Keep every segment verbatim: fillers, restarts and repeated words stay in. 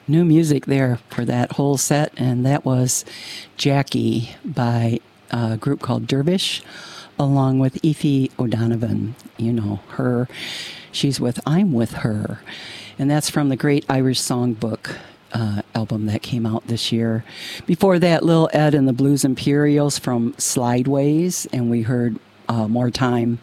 new music there for that whole set, and that was Jackie by a group called Dervish, along with Aoife O'Donovan. You know, her, she's with I'm With Her. And that's from the Great Irish Songbook uh, album that came out this year. Before that, Lil Ed and the Blues Imperials from Slideways, and we heard uh, More Time.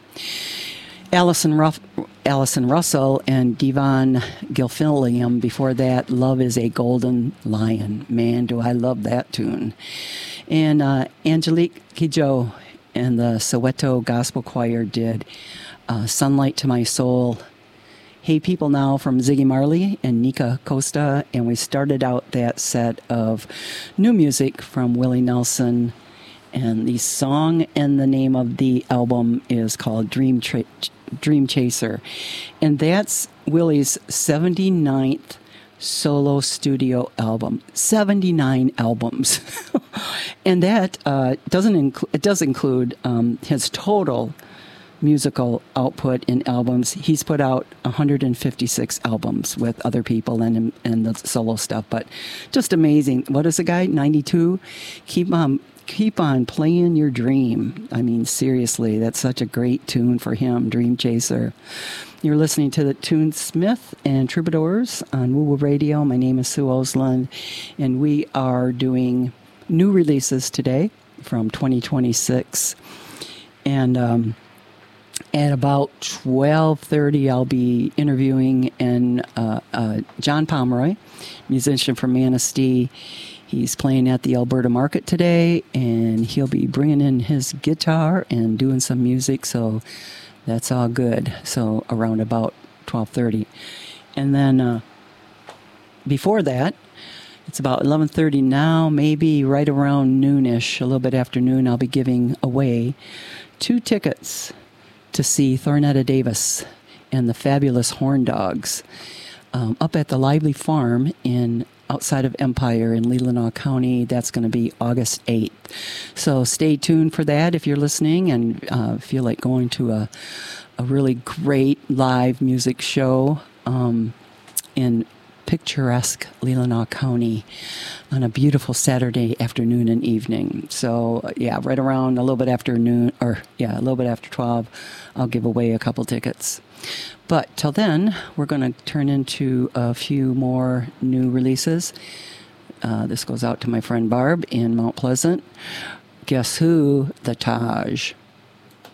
Alison, Ruff, Alison Russell and Devon Gilfilliam before that, Love is a Golden Lion. Man, do I love that tune. And uh, Angelique Kidjo and the Soweto Gospel Choir did uh, Sunlight to My Soul. Hey People Now from Ziggy Marley and Nika Costa. And we started out that set of new music from Willie Nelson. And the song and the name of the album is called Dream Tra- Dream Chaser. And that's Willie's seventy-ninth solo studio album. seventy-nine albums. And that uh, doesn't include, it does include um, his total musical output in albums. He's put out one hundred fifty-six albums with other people and and the solo stuff, but just amazing. What is the guy? ninety-two? Keep on keep on playing your dream. I mean, seriously, that's such a great tune for him, Dream Chaser. You're listening to the Tune Smith and Troubadours on Woo Woo Radio. My name is Sue Osland, and we are doing new releases today from twenty twenty-six. And um at about twelve thirty, I'll be interviewing and uh, uh, John Pomeroy, musician from Manistee. He's playing at the Alberta Market today, and he'll be bringing in his guitar and doing some music, so that's all good. So around about twelve thirty. And then uh, before that, it's about eleven thirty now, maybe right around noonish, a little bit after noon, I'll be giving away two tickets to see Thornetta Davis and the Fabulous Horn Dogs um, up at the Lively Farm in outside of Empire in Leelanau County. That's going to be August eighth. So stay tuned for that if you're listening and uh, feel like going to a, a really great live music show um, in picturesque Leelanau County on a beautiful Saturday afternoon and evening. So yeah, right around a little bit after noon, or yeah, a little bit after twelve, I'll give away a couple tickets. But till then, we're going to turn into a few more new releases. Uh, this goes out to my friend Barb in Mount Pleasant. Guess Who? The Taj.